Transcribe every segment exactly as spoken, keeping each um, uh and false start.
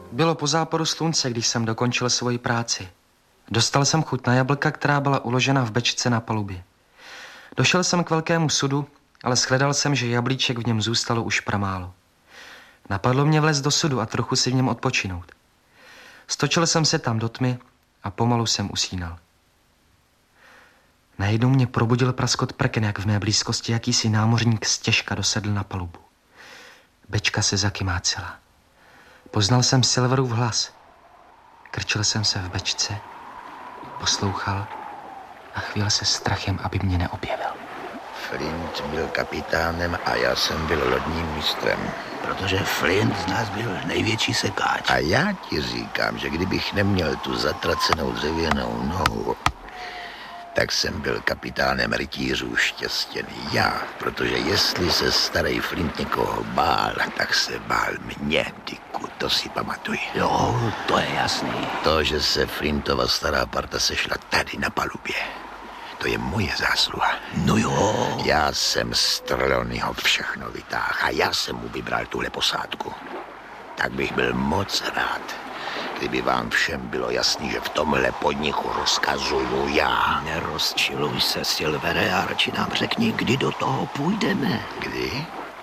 Bylo po západu slunce, když jsem dokončil svoji práci. Dostal jsem chuť na jablka, která byla uložena v bečce na palubě. Došel jsem k velkému sudu, ale shledal jsem, že jablíček v něm zůstalo už pramálo. Napadlo mě vlézt do sudu a trochu si v něm odpočinout. Stočil jsem se tam do tmy a pomalu jsem usínal. Najednou mě probudil praskot prken, jak v mé blízkosti jakýsi námořník stěžka dosedl na palubu. Bečka se zakymácela. Poznal jsem Silverův hlas. Krčil jsem se v bečce, poslouchal a chvěl se strachem, aby mě neobjevil. Flint byl kapitánem a já jsem byl lodním mistrem. Protože Flint z nás byl největší sekáč. A já ti říkám, že kdybych neměl tu zatracenou dřevěnou nohu, tak jsem byl kapitánem rytířů štěstěný já, protože jestli se starý Flint někoho bál, tak se bál mě, Dicku, to si pamatuj. Jo, to je jasný. To, že se Flintova stará parta sešla tady na palubě, to je moje zásluha. No jo. Já jsem z Trelawneyho všechno vytáhl a já jsem mu vybral tuhle posádku. Tak bych byl moc rád, kdyby vám všem bylo jasný, že v tomhle podniku rozkazuju já. Nerozčiluj se, Silvere, a radši nám řekni, kdy do toho půjdeme. Kdy?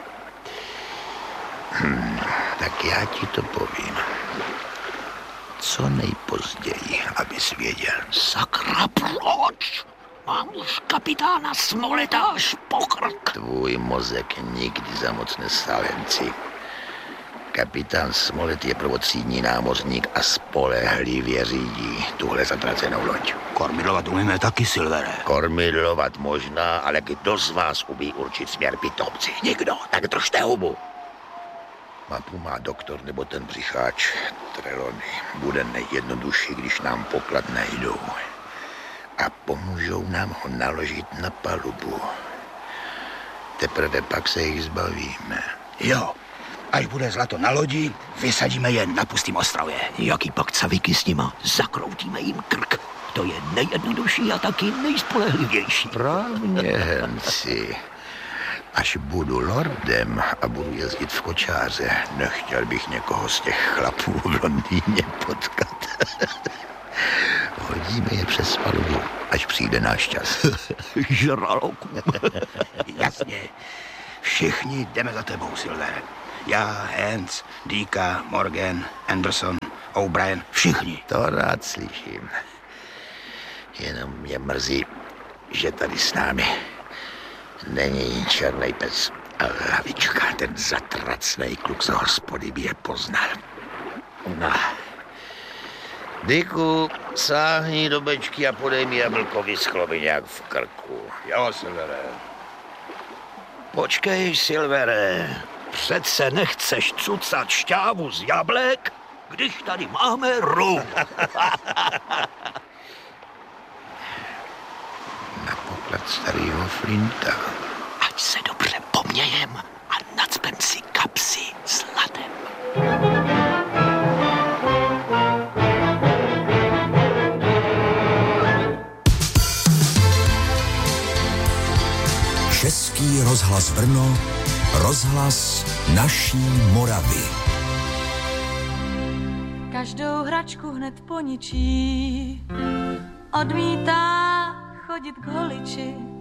Hm, tak já ti to povím. Co nejpozději, abys věděl. Sakra, proč? Mám už kapitána Smoleta až po krk. Tvůj mozek nikdy za moc nestál, Henci. Kapitán Smolet je prvotřídní námořník a spolehlivě řídí tuhle zatracenou loď. Kormidlovat umíme taky, Silvere. Kormidlovat možná, ale kdo z vás umí určit směr pitomci? Nikdo, tak držte hubu. Mapu má doktor nebo ten břicháč Trelawney. Bude nejjednodušší, když nám poklad najdou. A pomůžou nám ho naložit na palubu. Teprve pak se jich zbavíme. Jo. Až bude zlato na lodi, vysadíme je na pustým ostrově. Jaký pak caviky s nima? Zakroutíme jim krk. To je nejjednodušší a taky nejspolehlivější. Právně, Henci. Až budu lordem a budu jezdit v kočáře, nechtěl bych někoho z těch chlapů v Londýně potkat. Hodíme je přes palubu, až přijde náš čas. Žraloku. Jasně. Všichni jdeme za tebou, Silver. Já, Hans, Dika, Morgan, Anderson, O'Brien, všichni. To rád slyším. Jenom mě mrzí, že tady s námi není černý pes. A hlavička, ten zatracnej kluk z hospody by je poznal. No. Diku, sáhni do bečky a podej mi jablkový sklobiňák v krku. Jo, Silvere. Počkej, Silvere. Přece nechceš cucat šťávu z jablek, když tady máme rum. Na poklad starého Flinta. Ať se dobře pomějem a nacpem si kapsy zlatem. Český rozhlas Brno, rozhlas naší Moravy. Každou hračku hned poničí, odmítá chodit k holiči.